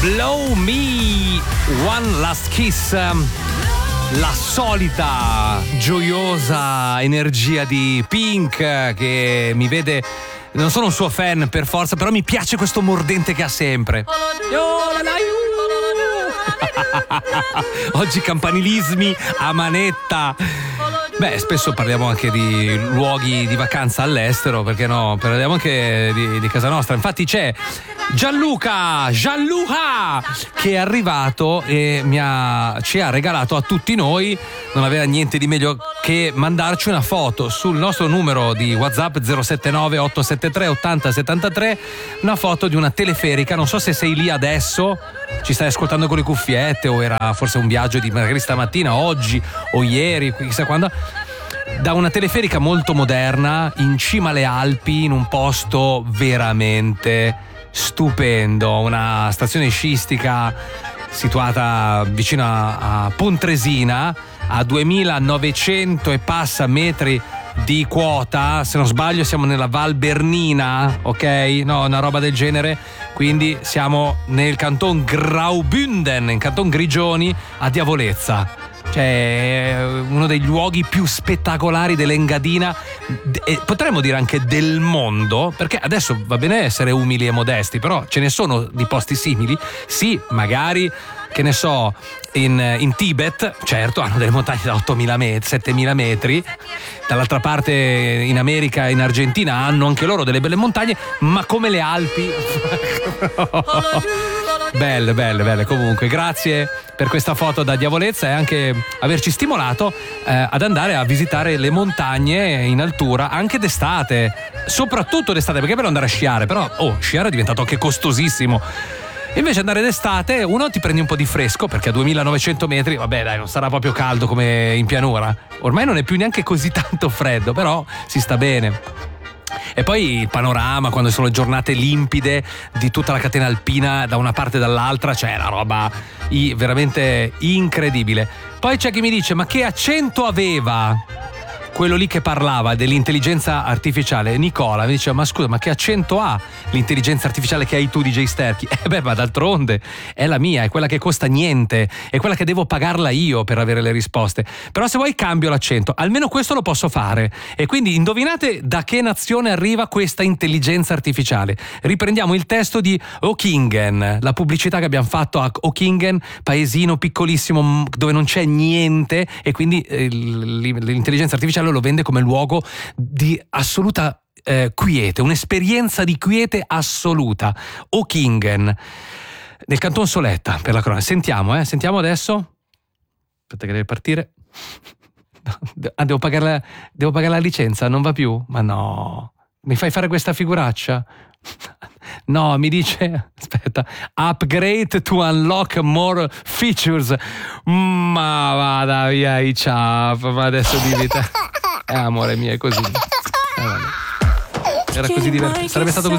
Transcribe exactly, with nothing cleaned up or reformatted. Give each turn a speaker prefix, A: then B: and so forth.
A: Blow Me One Last Kiss. La solita gioiosa energia di Pink che mi vede. Non sono un suo fan per forza, però mi piace questo mordente che ha sempre. Oggi campanilismi a manetta. Beh, spesso parliamo anche di luoghi di vacanza all'estero, perché no? Parliamo anche di, di casa nostra. Infatti c'è Gianluca, Gianluca che è arrivato e mi ha, ci ha regalato a tutti noi, non aveva niente di meglio che mandarci una foto sul nostro numero di WhatsApp zero sette nove otto sette tre otto zero sette tre, una foto di una teleferica. Non so se sei lì adesso, ci stai ascoltando con le cuffiette o era forse un viaggio di magari stamattina, oggi o ieri, chissà quando. Da una teleferica molto moderna in cima alle Alpi, in un posto veramente stupendo, una stazione sciistica situata vicino a, a Pontresina, a duemilanovecento e passa metri di quota. Se non sbaglio siamo nella Val Bernina, ok? No, una roba del genere. Quindi siamo nel canton Graubünden, in canton Grigioni, a Diavolezza. Cioè, uno dei luoghi più spettacolari dell'Engadina, e potremmo dire anche del mondo, perché adesso va bene essere umili e modesti, però ce ne sono di posti simili. Sì, magari, che ne so, in, in Tibet, certo, hanno delle montagne da ottomila metri, settemila metri. Dall'altra parte in America e in Argentina hanno anche loro delle belle montagne, ma come le Alpi. Belle, belle, belle. Comunque, grazie per questa foto da Diavolezza e anche averci stimolato eh, ad andare a visitare le montagne in altura anche d'estate, soprattutto d'estate, perché è bello andare a sciare, però oh, sciare è diventato anche costosissimo. Invece andare d'estate, uno, ti prendi un po' di fresco, perché a duemilanovecento metri, vabbè dai, non sarà proprio caldo come in pianura. Ormai non è più neanche così tanto freddo, però si sta bene. E poi il panorama, quando sono le giornate limpide di tutta la catena alpina da una parte e dall'altra, cioè la roba veramente incredibile. Poi c'è chi mi dice: ma che accento aveva quello lì che parlava dell'intelligenza artificiale? Nicola mi dice: ma scusa, ma che accento ha l'intelligenza artificiale che hai tu, D J Sterchi? Eh beh, ma d'altronde è la mia, è quella che costa niente, è quella che devo pagarla io per avere le risposte. Però se vuoi cambio l'accento, almeno questo lo posso fare. E quindi indovinate da che nazione arriva questa intelligenza artificiale. Riprendiamo il testo di Oeckingen, la pubblicità che abbiamo fatto a Oeckingen, paesino piccolissimo dove non c'è niente, e quindi eh, l'intelligenza artificiale lo vende come luogo di assoluta eh, quiete, un'esperienza di quiete assoluta. Oeckingen, nel canton Soletta, per la cronaca. Sentiamo, eh, sentiamo adesso. Aspetta che deve partire. Ah, devo pagare la, devo pagare la licenza, non va più? Ma no, mi fai fare questa figuraccia? No, mi dice, aspetta, upgrade to unlock more features. Ma vada via i ciao, ma adesso dimmi te. Eh, amore mio, è così. Eh, era così divertente, sarebbe stato così